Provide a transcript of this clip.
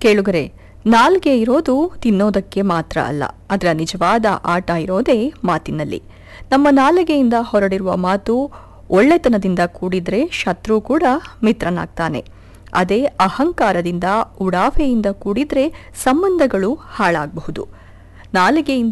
ಕೇಳುಗರೆ, ನಾಲ್ಗೆ ಇರೋದು ತಿನ್ನೋದಕ್ಕೆ ಮಾತ್ರ ಅಲ್ಲ, ಅದರ ನಿಜವಾದ ಆಟ ಇರೋದೇ ಮಾತಿನಲ್ಲಿ. ನಮ್ಮ ನಾಲಿಗೆಯಿಂದ ಹೊರಡಿರುವ ಮಾತು ಒಳ್ಳೆತನದಿಂದ ಕೂಡಿದ್ರೆ ಶತ್ರು ಕೂಡ ಮಿತ್ರನಾಗ್ತಾನೆ. ಅದೇ ಅಹಂಕಾರದಿಂದ, ಉಡಾಫೆಯಿಂದ ಕೂಡಿದ್ರೆ ಸಂಬಂಧಗಳು ಹಾಳಾಗಬಹುದು. ನಾಲಿಗೆಯಿಂದ